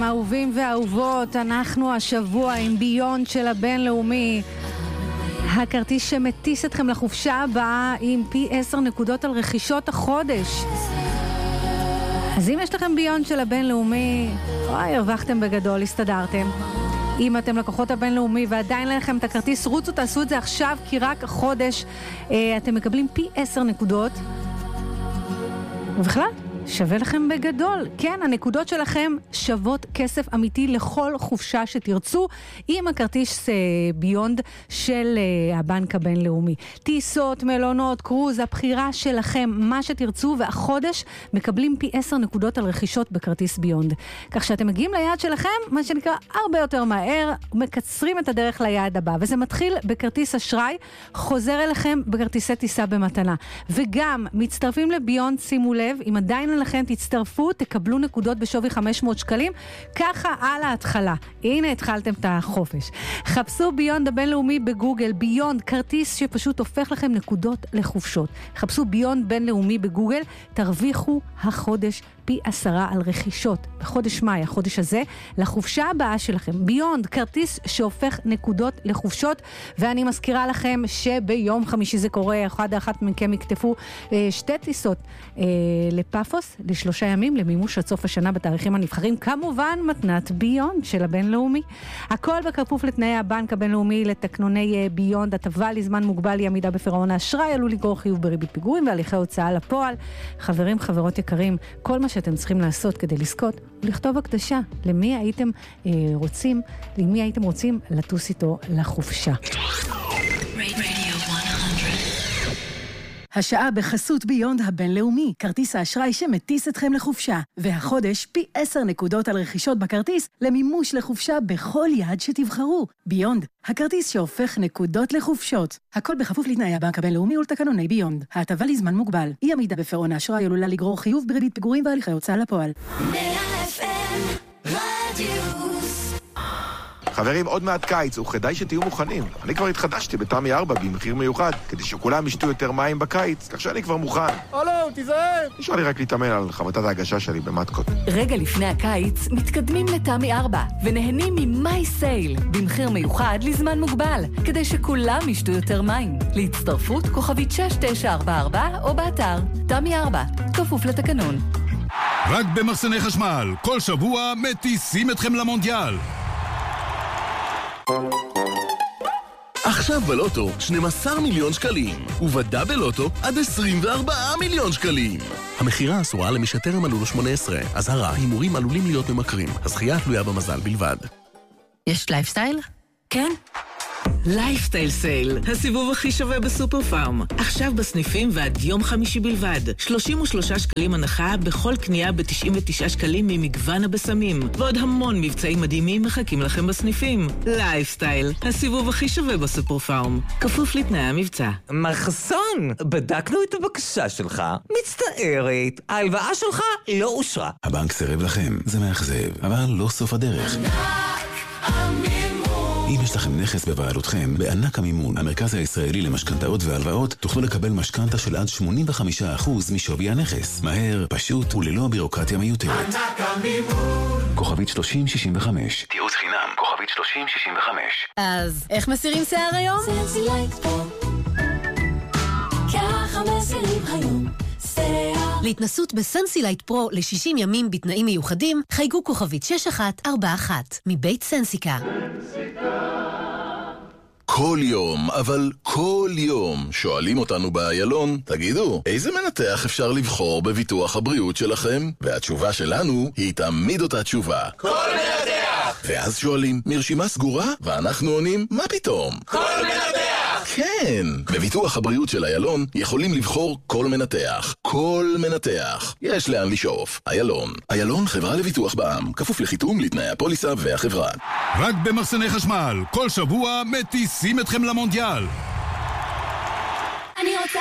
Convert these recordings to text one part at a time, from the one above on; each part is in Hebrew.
אהובים ואהובות, אנחנו השבוע עם ביונד של הבינלאומי, הכרטיס שמטיס אתכם לחופשה הבאה עם פי 10 נקודות על רכישות החודש. אז אם יש לכם ביונד של הבינלאומי, הרווחתם בגדול, הסתדרתם. אם אתם לקוחות הבינלאומי ועדיין לכם את הכרטיס, רוצו, תעשו את זה עכשיו, כי רק חודש אתם מקבלים פי 10 נקודות. ובכלל, שווה לכם בגדול. כן, הנקודות שלכם שוות כסף אמיתי לכל חופשה שתרצו עם הכרטיס ביונד של הבנק הבינלאומי. טיסות, מלונות, קרוז, הבחירה שלכם, מה שתרצו, והחודש מקבלים פי 10 נקודות על רכישות בכרטיס ביונד. כך שאתם מגיעים ליעד שלכם, מה שנקרא הרבה יותר מהר, מקצרים את הדרך ליעד הבא. וזה מתחיל בכרטיס אשראי, חוזר אליכם בכרטיסי טיסה במתנה. וגם מצטרפים לביונד, שימו לב, אם עדיין לכן תצטרפו, תקבלו נקודות בשווי 500 שקלים, ככה על ההתחלה. הנה התחלתם את החופש. חפשו ביונד הבינלאומי בגוגל, ביונד, כרטיס שפשוט הופך לכם נקודות לחופשות. חפשו ביונד בינלאומי בגוגל, תרוויחו החודש פי 10 על רכישות. בחודש מאי, החודש הזה, לחופשה הבאה שלכם. ביונד, כרטיס שהופך נקודות לחופשות, ואני מזכירה לכם שביום חמישי זה קורה, אחת מכם יקטפו שתי טיסות לפאפוס, ל3 ימים, למימוש עד סוף השנה בתאריכים הנבחרים, כמובן מתנת ביונד של הבינלאומי. הכל בכפוף לתנאי הבנק הבינלאומי, לתקנוני ביונד, הטבה לזמן מוגבל, היא עמידה בפירעון האשראי, עלול לגרור חיוב בריבית פיגורים והליכי הוצאה לפועל. חברים, חברות יקרים, כל מה שאתם צריכים לעשות כדי לזכות, לכתוב הקדשה למי הייתם רוצים לטוס איתו לחופשה. השעה בחסות ביונד הבינלאומי, כרטיס האשראי שמטיס אתכם לחופשה, והחודש פי 10 נקודות על רכישות בכרטיס למימוש לחופשה בכל יעד שתבחרו. ביונד, הכרטיס שהופך נקודות לחופשות. הכל בכפוף לתנאי הבנק הבינלאומי ולתקנוני ביונד. ההטבה לזמן מוגבל. אי עמידה בפירעון האשראי עלולה לגרור חיוב בריבית פיגורים והליכי הוצאה לפועל. חברים, עוד מעט קיץ, וכדאי שתהיו מוכנים. אני כבר התחדשתי בתמי 4 במחיר מיוחד, כדי שכולם ישתו יותר מים בקיץ, כך שאני כבר מוכן. הלו, תיזהר! נשאר לי רק להתאמן על חבטת ההגשה שלי במתקות. רגע לפני הקיץ, מתקדמים לתמי 4, ונהנים ממאי סייל, במחיר מיוחד לזמן מוגבל, כדי שכולם ישתו יותר מים. להצטרפות, כוכבית 6944, או באתר. תמי 4, כפוף לתקנון. רק במחסני חשמל, כל שבוע מטיסים אתכם למונדיאל. עכשיו בלוטו 12 מיליון שקלים, ובדאבל לוטו עד 24 מיליון שקלים. המחירה אסורה למי שטרם מלאו לו 18. אזהרה, הימורים עלולים להיות ממכרים. הזכייה תלויה במזל בלבד. יש לייפסטייל? כן. לייפסטייל סייל, הסיבוב הכי שווה בסופר פארם. עכשיו בסניפים ועד יום חמישי בלבד. 33 שקלים הנחה בכל קנייה ב99 שקלים ממגוון הבשמים. ועוד המון מבצעים מדהימים מחכים לכם בסניפים. לייפסטייל, הסיבוב הכי שווה בסופר פארם. כפוף לתנאי המבצע. מחסון, בדקנו את הבקשה שלך. מצטערת, ההלוואה שלך לא אושרה. הבנק סירב לכם, זה מאכזב, אבל לא סוף הדרך. אם יש לכם נכס בבעלותכם, בענק המימון, המרכז הישראלי למשכנתאות והלוואות, תוכלו לקבל משכנתה של עד 85% משווי הנכס. מהר, פשוט וללא בירוקרטיה מיותרת. ענק המימון. כוכבית 3065. תיעוץ חינם, כוכבית 3065. אז איך מסירים שיער היום? סנסילייט פרו. ככה מסירים היום. להתנסות בסנסילייט פרו ל-60 ימים בתנאים מיוחדים, חייגו כוכבית 6141 מבית סנסיקה. כל יום, אבל כל יום, שואלים אותנו באיילון, תגידו, איזה מנתח אפשר לבחור בביטוח הבריאות שלכם? והתשובה שלנו היא תמיד אותה תשובה. כל מנתח! ואז שואלים, מרשימה סגורה? ואנחנו עונים, מה פתאום? כל מנתח! כן, בביטוח הבריאות של איילון יכולים לבחור כל מנתח. כל מנתח. יש לאן לשאוף. איילון. איילון חברה לביטוח בע"מ. כפוף לחיתום, לתנאי הפוליסה והחברה. רק במחסני חשמל, כל שבוע מטיסים אתכם למונדיאל. אני רוצה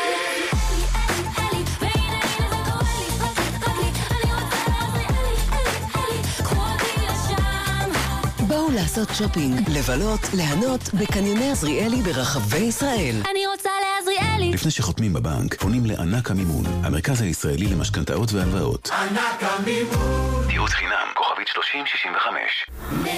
בואו לעשות שופינג, לבלות, ליהנות בקניוני עזריאלי ברחבי ישראל. אני רוצה לעזריאלי. לפני שחותמים בבנק, פונים לענק המימון, המרכז הישראלי למשכנתאות והלוואות. ענק המימון. תיעוץ חינם, כוכבית 3065